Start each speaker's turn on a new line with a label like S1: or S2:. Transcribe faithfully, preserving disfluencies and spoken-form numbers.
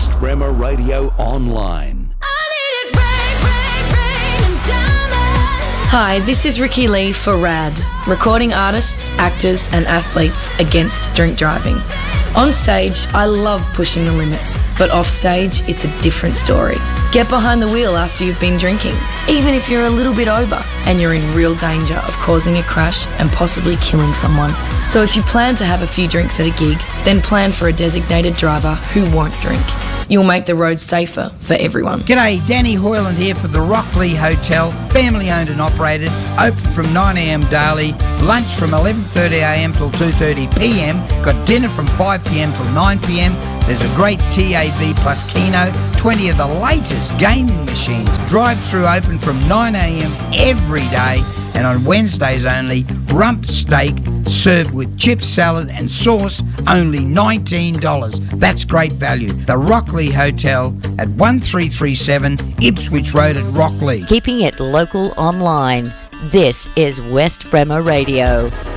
S1: West Bremer Radio Online.
S2: Hi, this is Ricky Lee for RAD, recording artists, actors and athletes against drink driving. On stage, I love pushing the limits, but off stage, it's a different story. Get behind the wheel after you've been drinking, even if you're a little bit over and you're in real danger of causing a crash and possibly killing someone. So if you plan to have a few drinks at a gig, then plan for a designated driver who won't drink. You'll make the roads safer for everyone.
S3: G'day, Danny Hoyland here for the Rockley Hotel, family owned and operated, open from nine a m daily, lunch from eleven thirty a m till two thirty p m, got dinner from five p m till nine p m, there's a great T A V plus Keno, twenty of the latest gaming machines, drive-through open from nine a m every day, and on Wednesdays only, rump steak served with chip salad and sauce, only nineteen dollars. That's great value. The Rockley Hotel at one three three seven Ipswich Road at Rockley.
S4: Keeping it local online. This is West Bremer Radio.